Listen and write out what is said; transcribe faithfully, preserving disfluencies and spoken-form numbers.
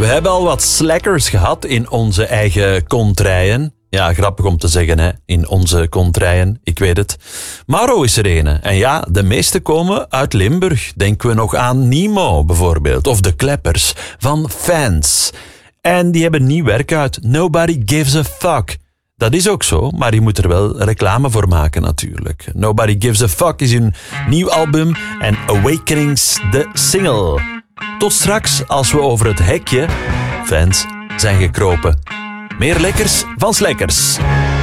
We hebben al wat slackers gehad in onze eigen kontrijen. Ja, grappig om te zeggen, hè, in onze kontrijen, ik weet het. Maro is er een. En ja, de meeste komen uit Limburg. Denken we nog aan Nemo bijvoorbeeld, of de Kleppers van Fans. En die hebben nieuw werk uit, Nobody Gives a Fuck. Dat is ook zo, maar je moet er wel reclame voor maken natuurlijk. Nobody Gives a Fuck is hun nieuw album en Awakenings de single. Tot straks als we over het hekje, Fans, zijn gekropen. Meer lekkers van Slekkers.